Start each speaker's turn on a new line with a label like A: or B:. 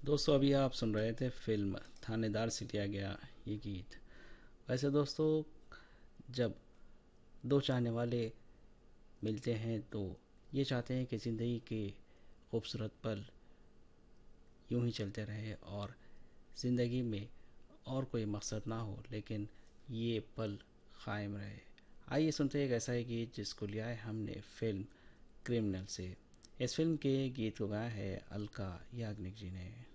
A: दोस्तों अभी आप सुन रहे थे फिल्म थानेदार से लिया गया ये गीत। वैसे दोस्तों, जब दो चाहने वाले मिलते हैं तो ये चाहते हैं कि ज़िंदगी के खूबसूरत पल यूं ही चलते रहे और ज़िंदगी में और कोई मकसद ना हो, लेकिन ये पल कायम रहे। आइए सुनते हैं एक ऐसा ही गीत जिसको लिया है हमने फिल्म क्रिमिनल से। इस फिल्म के गीत को गाया है अलका याग्निक जी ने।